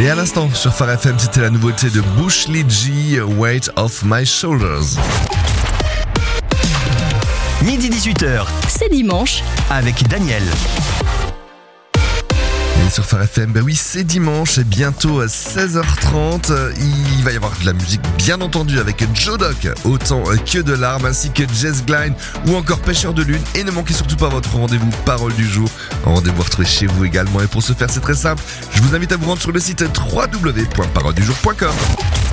Et à l'instant, sur Phare FM, c'était la nouveauté de Bush League, Weight Off My Shoulders. Midi 18h, C'est dimanche. avec Daniel. Et sur Phare FM, oui, c'est dimanche et bientôt à 16h30. Il va y avoir de la musique, bien entendu, avec Joe Doc, Autant que de larmes, ainsi que Jess Glynne ou encore Pêcheur de lune. Et ne manquez surtout pas votre rendez-vous Parole du jour. Un rendez-vous retrouvé chez vous également. Et pour ce faire, c'est très simple. Je vous invite à vous rendre sur le site www.paroledujour.com.